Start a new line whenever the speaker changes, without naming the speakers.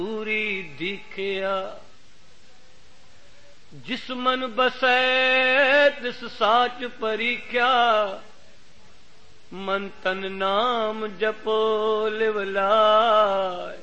ਪੂਰੀ ਦੀਖਿਆ। ਜਿਸ ਮਨ ਬਸੈ ਤਿਸ ਸਾਚ ਪਰੀਖਿਆ। ਮਨ ਤਨ ਨਾਮ ਜਪੋ ਲਿਵ ਲਾਇ।